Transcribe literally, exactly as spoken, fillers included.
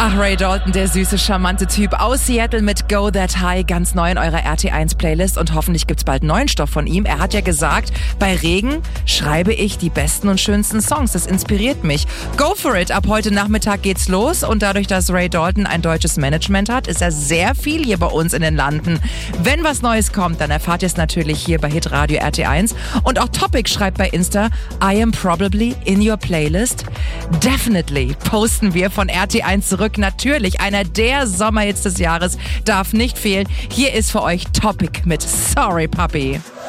Ach, Ray Dalton, der süße, charmante Typ aus Seattle mit Go That High, ganz neu in eurer R T eins Playlist und hoffentlich gibt's bald neuen Stoff von ihm. Er hat ja gesagt, bei Regen schreibe ich die besten und schönsten Songs. Das inspiriert mich. Go for it! Ab heute Nachmittag geht's los und dadurch, dass Ray Dalton ein deutsches Management hat, ist er sehr viel hier bei uns in den Landen. Wenn was Neues kommt, dann erfahrt ihr es natürlich hier bei Hitradio R T eins. Und auch Topic schreibt bei Insta, I am probably in your playlist. Definitely posten wir von R T eins zurück. Natürlich, einer der Sommerhits des Jahres darf nicht fehlen. Hier ist für euch Topic mit Sorry Puppy.